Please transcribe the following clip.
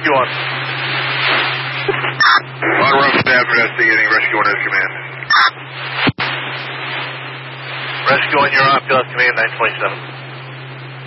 Rescue 1. On rough staff investigating. Rescue 1 has command. Rescue 1, you're on. Field Command 927.